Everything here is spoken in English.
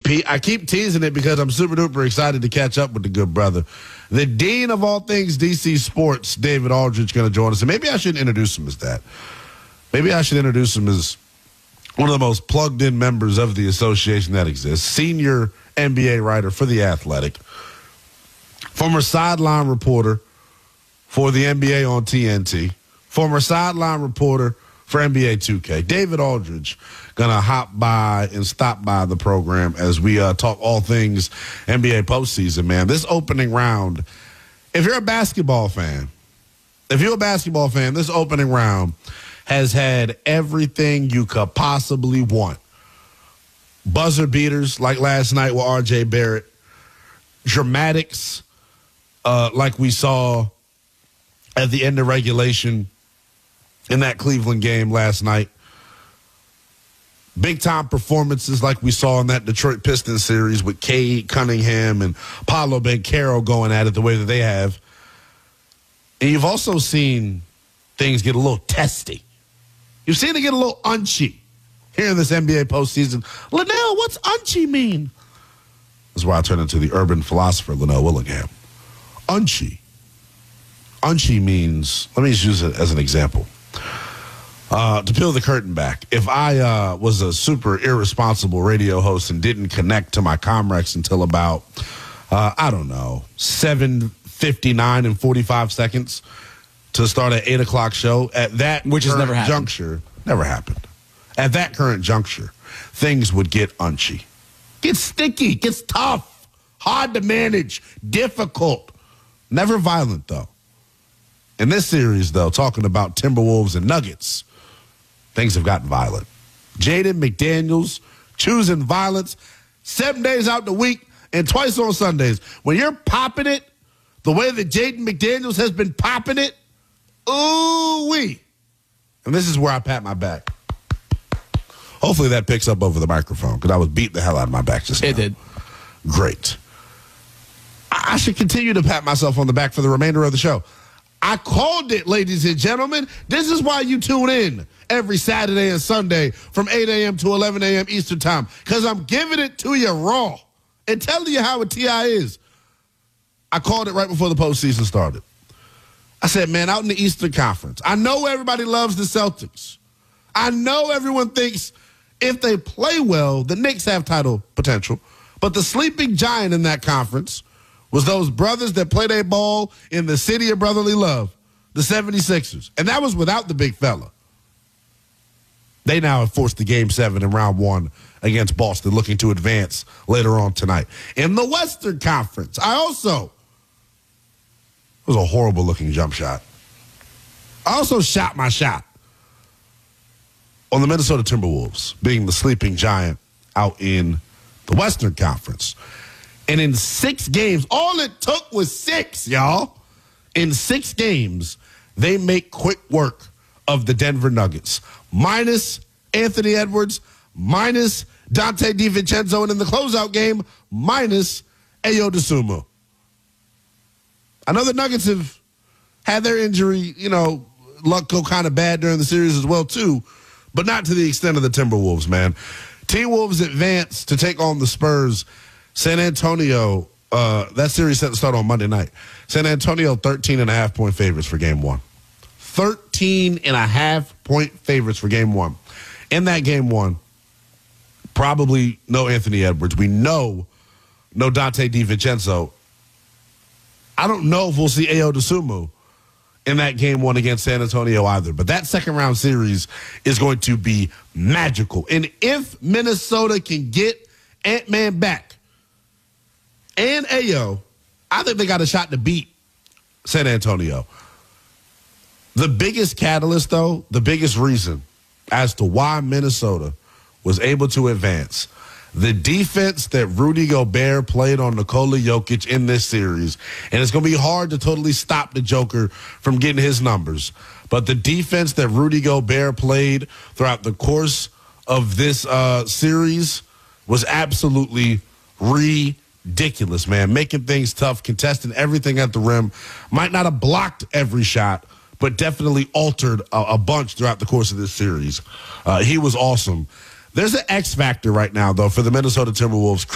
Pete, I keep teasing it because I'm super duper excited to catch up with the good brother. The dean of all things DC sports, David Aldridge, going to join us. And maybe I shouldn't introduce him as that. Maybe I should introduce him as one of the most plugged-in members of the association that exists. Senior NBA writer for The Athletic. Former sideline reporter for the NBA on TNT. Former sideline reporter for NBA 2K. David Aldridge going to hop by and stop by the program as we talk all things NBA postseason, man. This opening round, if you're a basketball fan, this opening round has had everything you could possibly want. Buzzer beaters like last night with R.J. Barrett. Dramatics like we saw at the end of regulation in that Cleveland game last night. Big-time performances like we saw in that Detroit Pistons series with Cade Cunningham and Paolo Banchero going at it the way that they have. And you've also seen things get a little testy. You've seen it get a little unchy here in this NBA postseason. Linnell, what's unchy mean? That's why I turn into the urban philosopher, Linnell Willingham. Unchy. Unchy means, let me just use it as an example. To peel the curtain back, if I was a super irresponsible radio host and didn't connect to my Comrex until about, 7:59 and 45 seconds to start an 8 o'clock show, at that which has never happened. Juncture, never happened. At that current juncture, things would get unchy. Gets sticky, gets tough, hard to manage, difficult. Never violent, though. In this series, though, talking about Timberwolves and Nuggets, things have gotten violent. Jaden McDaniels choosing violence 7 days out the week and twice on Sundays. When you're popping it the way that Jaden McDaniels has been popping it, ooh-wee. And this is where I pat my back. Hopefully that picks up over the microphone because I was beating the hell out of my back just now. It did. Great. I should continue to pat myself on the back for the remainder of the show. I called it, ladies and gentlemen. This is why you tune in every Saturday and Sunday from 8 a.m. to 11 a.m. Eastern time, because I'm giving it to you raw and telling you how a TI is. I called it right before the postseason started. I said, man, out in the Eastern Conference, I know everybody loves the Celtics. I know everyone thinks if they play well, the Knicks have title potential. But the sleeping giant in that conference was those brothers that play their ball in the city of brotherly love, the 76ers. And that was without the big fella. They now have forced the Game 7 in round 1 against Boston, looking to advance later on tonight. In the Western Conference, it was a horrible-looking jump shot. I also shot my shot on the Minnesota Timberwolves, being the sleeping giant out in the Western Conference. And in 6 games, all it took was 6, y'all. In 6 games, they make quick work of the Denver Nuggets. Minus Anthony Edwards, minus Dante DiVincenzo, and in the closeout game, minus Ayo Dosunmu. I know the Nuggets have had their injury, luck go kind of bad during the series as well, too, but not to the extent of the Timberwolves, man. T-Wolves advance to take on the Spurs. San Antonio, that series set to start on Monday night. San Antonio, 13.5-point favorites for Game 1. 13.5-point favorites for Game 1. In that Game 1, probably no Anthony Edwards. We know no Dante DiVincenzo. I don't know if we'll see Ayo Dosunmu in that Game 1 against San Antonio either. But that second-round series is going to be magical. And if Minnesota can get Ant-Man back, and Ayo, I think they got a shot to beat San Antonio. The biggest catalyst, though, the biggest reason as to why Minnesota was able to advance, the defense that Rudy Gobert played on Nikola Jokic in this series, and it's going to be hard to totally stop the Joker from getting his numbers, but the defense that Rudy Gobert played throughout the course of this series was absolutely ridiculous, man. Making things tough, contesting everything at the rim. Might not have blocked every shot, but definitely altered a bunch throughout the course of this series. He was awesome. There's an X factor right now, though, for the Minnesota Timberwolves.